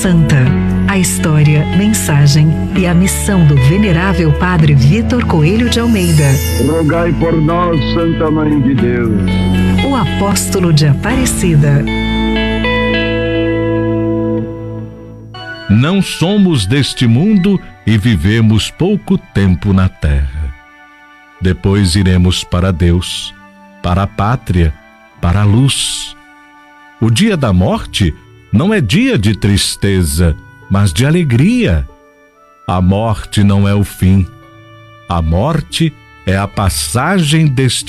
Santa. A história, mensagem e a missão do venerável Padre Vitor Coelho de Almeida. Rogai por nós, Santa Mãe de Deus. O apóstolo de Aparecida. Não somos deste mundo e vivemos pouco tempo na terra. Depois iremos para Deus, para a pátria, para a luz. O dia da morte não é dia de tristeza, mas de alegria. A morte não é o fim. A morte é a passagem deste